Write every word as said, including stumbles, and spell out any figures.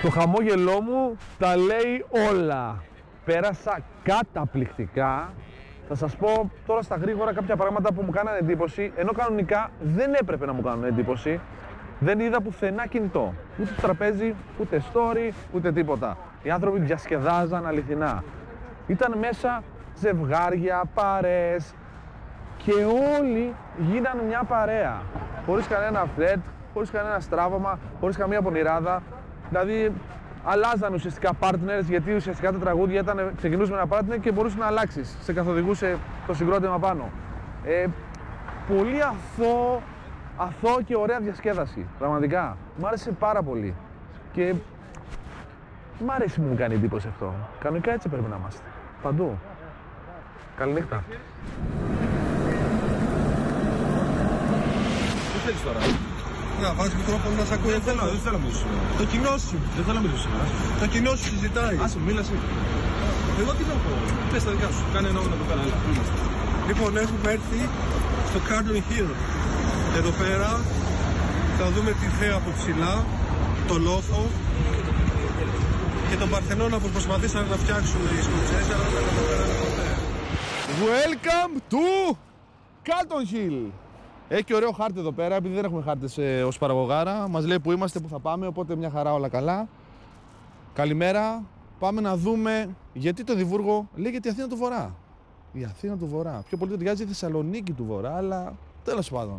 Το χαμόγελό μου τα λέει όλα. Πέρασα καταπληκτικά. Θα σας πω τώρα στα γρήγορα κάποια πράγματα που μου κάνανε εντύπωση, ενώ κανονικά δεν έπρεπε να μου κάνουν εντύπωση. Δεν είδα πουθενά κινητό. Ούτε τραπέζι, ούτε story, ούτε τίποτα. Οι άνθρωποι διασκεδάζαν αληθινά. Ήταν μέσα ζευγάρια, παρέες και όλοι γίνανε μια παρέα. Χωρίς κανένα φλερτ, χωρίς κανένα στράβωμα, χωρίς καμία πονηράδα. Δηλαδή, αλλάζαν ουσιαστικά partners, γιατί ουσιαστικά τα τραγούδια ήταν, ξεκινούσε με ένα partner και μπορούσε να αλλάξεις. Σε καθοδηγούσε το συγκρότημα πάνω. Ε, πολύ αθώο, αθώο και ωραία διασκέδαση. Πραγματικά. Μ' άρεσε πάρα πολύ. Και μ' αρέσει που μου κάνει εντύπωση αυτό. Κανονικά έτσι πρέπει να είμαστε. Παντού. Καληνύχτα. Τι θέλεις τώρα? Να βάζεις μικρόφωνο να σ' ακούει. Δεν θέλω, δεν θέλω να μιλήσω. Το κοινό σου. Δεν θέλω να μιλήσω σήμερα. Το κοινό σου συζητάει. Άσε, μίλα εσύ. Εγώ τι να πω. Πες τα δικά σου. Κάνε ένα όνομα εδώ πέρα. Έλα, είμαστε. Λοιπόν, έχουμε έρθει στο Carlton Hill. Εδώ πέρα θα δούμε τη θέα από ψηλά, το λόφο και τον Παρθενώνα που προσπαθήσαν να φτιάξουν οι Σκοτσέζοι, αλλά δεν τα καταφέρανε ποτέ. Welcome to Carlton Hill. Έχει και ωραίο χάρτη εδώ πέρα, επειδή δεν έχουμε χάρτες ε, ως παραγωγάρα. Μας λέει που είμαστε, που θα πάμε, οπότε μια χαρά, όλα καλά. Καλημέρα. Πάμε να δούμε γιατί το Διβούργο λέγεται η Αθήνα του Βορρά. Η Αθήνα του Βορρά. Πιο πολύ ταιριάζει η Θεσσαλονίκη του Βορρά, αλλά τέλος πάντων.